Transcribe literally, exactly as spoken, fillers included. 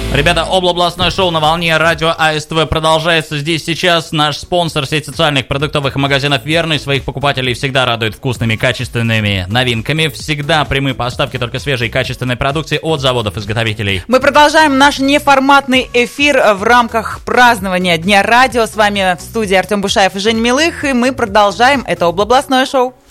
Ребята, областное шоу на волне радио АСТВ продолжается здесь сейчас. Наш спонсор, сеть социальных продуктовых магазинов «Верный», своих покупателей всегда радует вкусными, качественными новинками. Всегда прямые поставки только свежей и качественной продукции от заводов-изготовителей. Мы продолжаем наш неформатный эфир в рамках празднования Дня радио. С вами в студии Артем Бушаев и Женя Милых, и мы продолжаем это областное шоу.